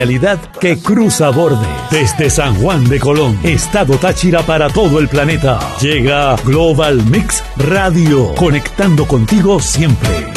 Realidad que cruza bordes. Desde San Juan de Colón, Estado Táchira para todo el planeta. Llega Global Mix Radio, conectando contigo siempre.